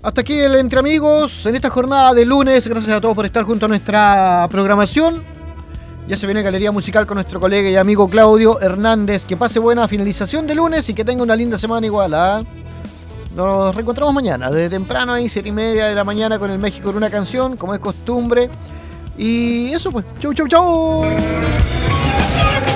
Hasta aquí el Entre Amigos en esta jornada de lunes. Gracias a todos por estar junto a nuestra programación. Ya se viene Galería Musical con nuestro colega y amigo Claudio Hernández. Que pase buena finalización de lunes y que tenga una linda semana igual. Nos reencontramos mañana, desde temprano ahí, 7:30 de la mañana con el México en una canción, como es costumbre. Y eso pues, chau, chau, chau.